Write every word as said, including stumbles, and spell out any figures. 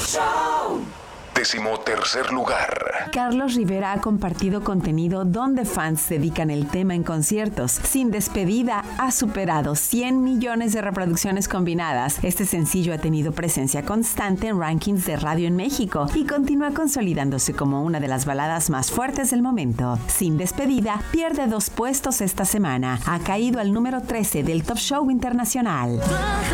Décimo tercer lugar. Carlos Rivera ha compartido contenido donde fans dedican el tema en conciertos. Sin Despedida ha superado cien millones de reproducciones combinadas. Este sencillo ha tenido presencia constante en rankings de radio en México y continúa consolidándose como una de las baladas más fuertes del momento. Sin Despedida pierde dos puestos esta semana. Ha caído al número trece del Top Show Internacional.